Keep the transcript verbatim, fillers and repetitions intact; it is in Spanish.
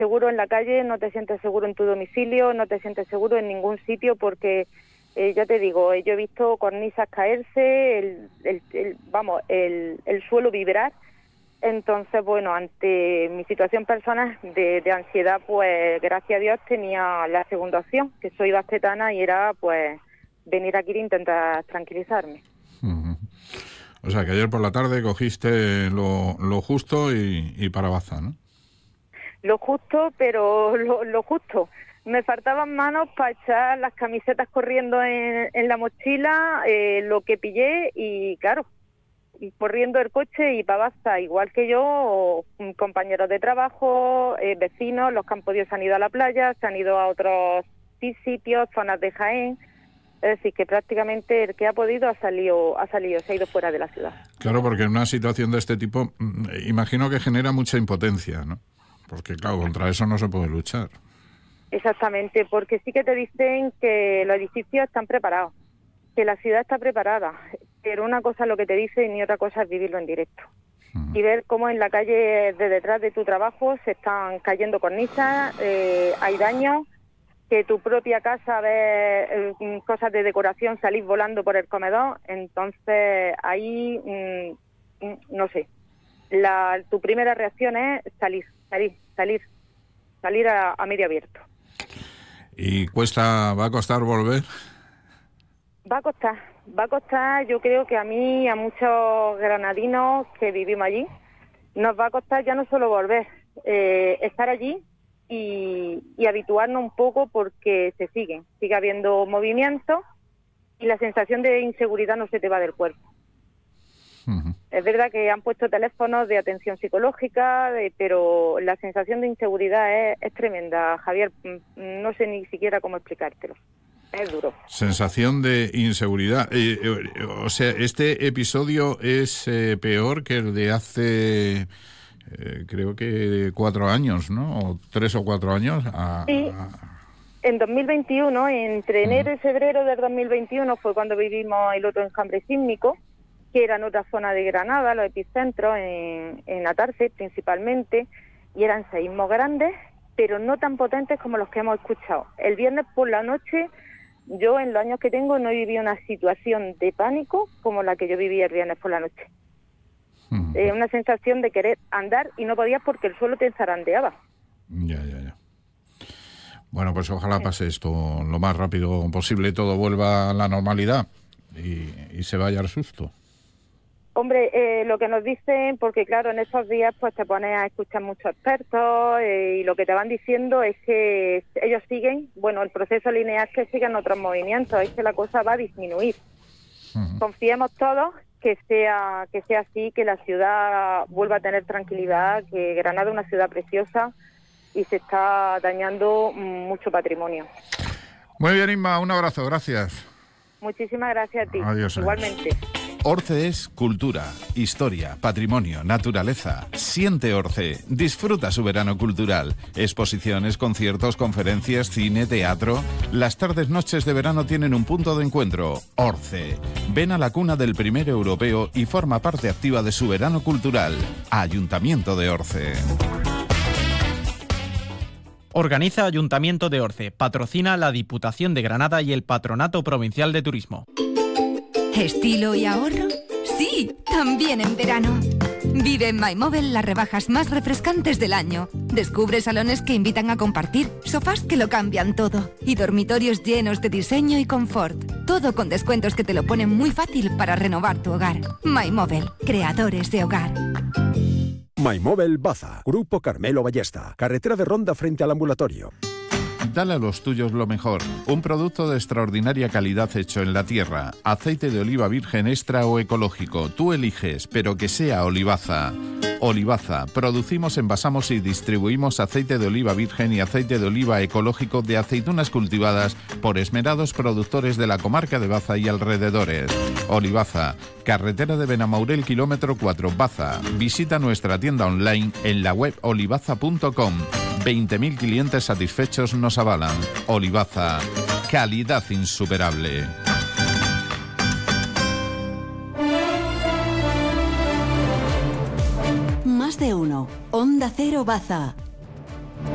seguro en la calle, no te sientes seguro en tu domicilio, no te sientes seguro en ningún sitio porque, eh, ya te digo, yo he visto cornisas caerse, el, el, el, vamos, el, el suelo vibrar. Entonces, bueno, ante mi situación personal de, de ansiedad, pues gracias a Dios tenía la segunda opción, que soy bastetana y era pues venir aquí e intentar tranquilizarme. Uh-huh. O sea, que ayer por la tarde cogiste lo, lo justo y, y para Baza, ¿no? Lo justo, pero lo, lo justo. Me faltaban manos para echar las camisetas corriendo en, en la mochila, eh, lo que pillé y, claro, y corriendo el coche y para Baza, igual que yo, compañeros de trabajo, eh, vecinos, los que han podido se han ido a la playa, se han ido a otros sitios, zonas de Jaén. Es decir, que prácticamente el que ha podido ha salido, ha salido, se ha ido fuera de la ciudad. Claro, porque en una situación de este tipo, imagino que genera mucha impotencia, ¿no? Porque, claro, contra eso no se puede luchar. Exactamente, porque sí que te dicen que los edificios están preparados, que la ciudad está preparada, pero una cosa es lo que te dicen y otra cosa es vivirlo en directo. Uh-huh. Y ver cómo en la calle de detrás de tu trabajo se están cayendo cornisas, eh, hay daños, que tu propia casa ves eh, cosas de decoración salir volando por el comedor, entonces ahí, mmm, no sé, la, tu primera reacción es salir, salir, salir, salir a, a medio abierto. ¿Y cuesta, va a costar volver? Va a costar, va a costar, yo creo que a mí, a muchos granadinos que vivimos allí, nos va a costar ya no solo volver, eh, estar allí, Y, y habituarnos un poco porque se siguen, sigue habiendo movimiento y la sensación de inseguridad no se te va del cuerpo. Uh-huh. Es verdad que han puesto teléfonos de atención psicológica, de, pero la sensación de inseguridad es, es tremenda, Javier, no sé ni siquiera cómo explicártelo. Es duro. Sensación de inseguridad. Eh, eh, o sea, este episodio es eh, peor que el de hace... Eh, creo que cuatro años, ¿no? O tres o cuatro años. A, sí, a... en dos mil veintiuno, entre enero y febrero del dos mil veintiuno fue cuando vivimos el otro enjambre sísmico, que era en otra zona de Granada, los epicentros, en, en Atarce principalmente, y eran seísmos grandes, pero no tan potentes como los que hemos escuchado. El viernes por la noche, yo en los años que tengo no viví una situación de pánico como la que yo viví el viernes por la noche. Eh, una sensación de querer andar y no podías porque el suelo te zarandeaba. Ya, ya, ya. Bueno, pues ojalá pase esto lo más rápido posible, todo vuelva a la normalidad y, y se vaya al susto. Hombre, eh, lo que nos dicen, porque claro, en estos días pues te pones a escuchar muchos expertos eh, y lo que te van diciendo es que ellos siguen, bueno, el proceso lineal que siguen otros movimientos, es que la cosa va a disminuir. Uh-huh. Confiemos todos que sea que sea así, que la ciudad vuelva a tener tranquilidad, que Granada es una ciudad preciosa y se está dañando mucho patrimonio. Muy bien, Inma, un abrazo, gracias. Muchísimas gracias a ti. Adiós. Igualmente. Orce es cultura, historia, patrimonio, naturaleza. Siente Orce, disfruta su verano cultural. Exposiciones, conciertos, conferencias, cine, teatro. Las tardes, noches de verano tienen un punto de encuentro. Orce. Ven a la cuna del primer europeo y forma parte activa de su verano cultural. Ayuntamiento de Orce. Organiza Ayuntamiento de Orce. Patrocina la Diputación de Granada y el Patronato Provincial de Turismo. ¿Estilo y ahorro? Sí, también en verano. Vive en MyMobile las rebajas más refrescantes del año. Descubre salones que invitan a compartir, sofás que lo cambian todo y dormitorios llenos de diseño y confort. Todo con descuentos que te lo ponen muy fácil para renovar tu hogar. MyMobile, creadores de hogar. MyMobile Baza, Grupo Carmelo Ballesta, carretera de Ronda frente al ambulatorio. Dale a los tuyos lo mejor. Un producto de extraordinaria calidad hecho en la tierra. Aceite de oliva virgen extra o ecológico. Tú eliges, pero que sea Olivaza. Olivaza. Producimos, envasamos y distribuimos aceite de oliva virgen y aceite de oliva ecológico de aceitunas cultivadas por esmerados productores de la comarca de Baza y alrededores. Olivaza. Carretera de Benamaurel, kilómetro cuatro, Baza. Visita nuestra tienda online en la web olivaza punto com. veinte mil clientes satisfechos nos avalan. Olivaza, calidad insuperable. Más de uno. Onda Cero Baza.